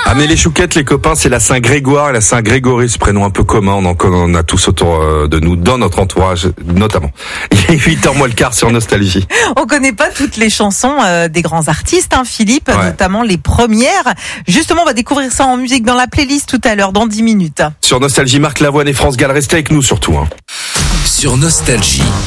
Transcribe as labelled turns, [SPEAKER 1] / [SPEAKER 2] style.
[SPEAKER 1] Ah mais les chouquettes, les copains, c'est la Saint-Grégoire et la Saint-Grégory, ce prénom un peu commun, on en a tous autour de nous, dans notre entourage notamment. Il est 8h moins le quart sur Nostalgie.
[SPEAKER 2] On connaît pas toutes les chansons des grands artistes, hein, Philippe, notamment les premières. Justement, on va découvrir ça en musique dans la playlist tout à l'heure, dans 10 minutes.
[SPEAKER 1] Sur Nostalgie, Marc Lavoine et France Gall, restez avec nous surtout.
[SPEAKER 3] Sur Nostalgie.